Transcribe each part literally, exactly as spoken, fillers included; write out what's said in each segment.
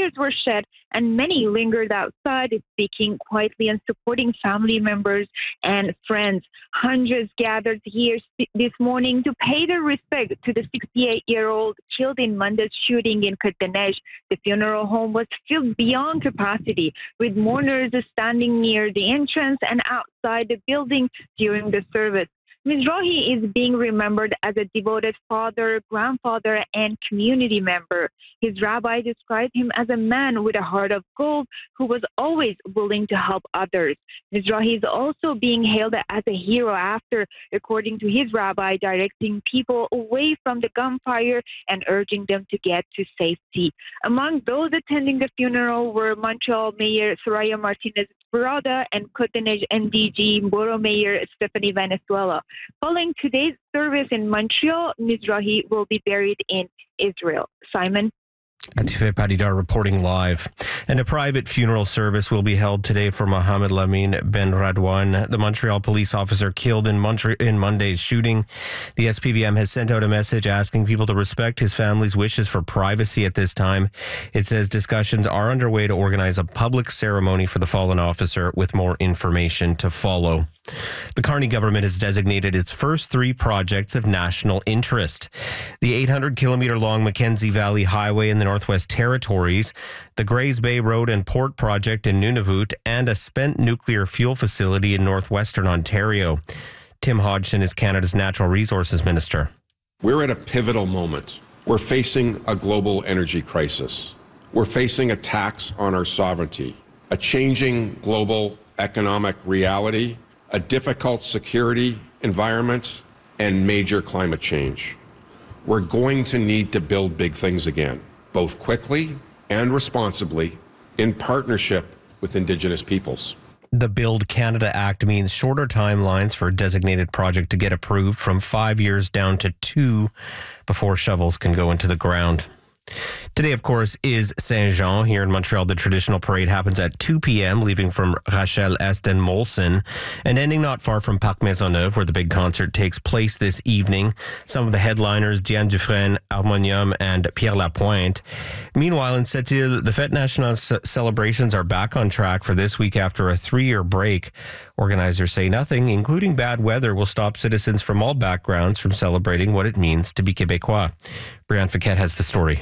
tears were shed, and many lingered outside, speaking quietly and supporting family members and friends. Hundreds gathered here this morning to pay their respect to the sixty-eight-year-old killed in Monday's shooting in Côte-des-Neiges. The funeral home was filled beyond capacity, with mourners standing near the entrance and outside the building during the service. Mizrahi is being remembered as a devoted father, grandfather, and community member. His rabbi described him as a man with a heart of gold who was always willing to help others. Mizrahi is also being hailed as a hero after, according to his rabbi, directing people away from the gunfire and urging them to get to safety. Among those attending the funeral were Montreal Mayor Soraya Martinez Barada and Côte-des-Neiges N D G Borough Mayor Stephanie Valenzuela. Following today's service in Montreal, Mizrahi will be buried in Israel. Simon? Atifeh Padidar reporting live. And a private funeral service will be held today for Mohamed Lamine Ben Radwan, the Montreal police officer killed in, Montre- in Monday's shooting. The S P V M has sent out a message asking people to respect his family's wishes for privacy at this time. It says discussions are underway to organize a public ceremony for the fallen officer with more information to follow. The Carney government has designated its first three projects of national interest. The eight hundred kilometer long Mackenzie Valley Highway in the Northwest Territories, the Grays Bay Road and Port project in Nunavut, and a spent nuclear fuel facility in northwestern Ontario. Tim Hodgson is Canada's Natural Resources Minister. We're at a pivotal moment. We're facing a global energy crisis. We're facing attacks on our sovereignty, a changing global economic reality, a difficult security environment, and major climate change. We're going to need to build big things again, both quickly and responsibly, in partnership with Indigenous peoples. The Build Canada Act means shorter timelines for a designated project to get approved, from five years down to two before shovels can go into the ground. Today, of course, is Saint-Jean. Here in Montreal, the traditional parade happens at two p.m., leaving from Rachel Est and Molson, and ending not far from Parc Maisonneuve, where the big concert takes place this evening. Some of the headliners, Diane Dufresne, Harmonium, and Pierre Lapointe. Meanwhile, in Sept-Îles, the Fête Nationale c- celebrations are back on track for this week after a three-year break. Organizers say nothing, including bad weather, will stop citizens from all backgrounds from celebrating what it means to be Québécois. Brian Fiquet has the story.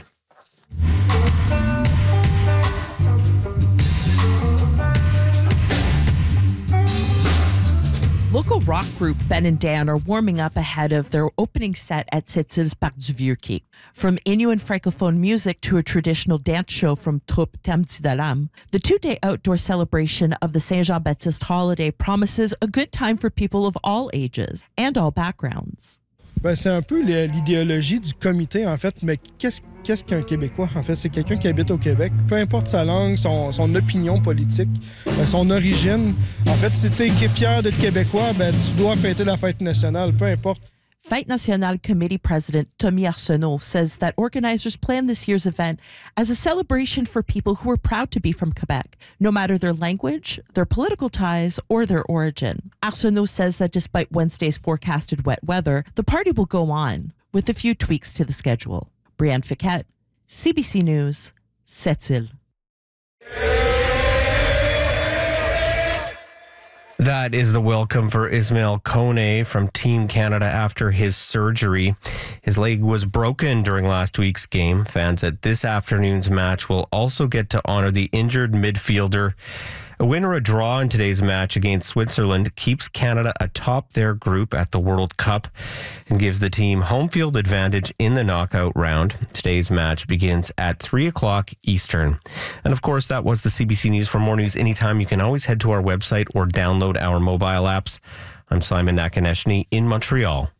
Local rock group Ben and Dan are warming up ahead of their opening set at Sept-Îles Parc du Vieux-Quai. From Inuit Francophone music to a traditional dance show from Troupe Tamti Dalam, the two-day outdoor celebration of the Saint-Jean-Baptiste holiday promises a good time for people of all ages and all backgrounds. Ben, c'est un peu l'idéologie du comité, en fait. Mais qu'est-ce, qu'est-ce qu'un Québécois? En fait, c'est quelqu'un qui habite au Québec. Peu importe sa langue, son, son opinion politique, son origine. En fait, si tu es fier d'être Québécois, ben, tu dois fêter la fête nationale, peu importe. Fête Nationale Committee President Tommy Arsenault says that organizers planned this year's event as a celebration for people who are proud to be from Quebec, no matter their language, their political ties, or their origin. Arsenault says that despite Wednesday's forecasted wet weather, the party will go on, with a few tweaks to the schedule. Brianne Fiquet, C B C News, Sept-Îles. That is the welcome for Ismail Kone from Team Canada after his surgery. His leg was broken during last week's game. Fans at this afternoon's match will also get to honor the injured midfielder. A win or a draw in today's match against Switzerland keeps Canada atop their group at the World Cup and gives the team home field advantage in the knockout round. Today's match begins at three o'clock Eastern. And of course, that was the C B C News. For more news anytime, you can always head to our website or download our mobile apps. I'm Simon Nakaneshny in Montreal.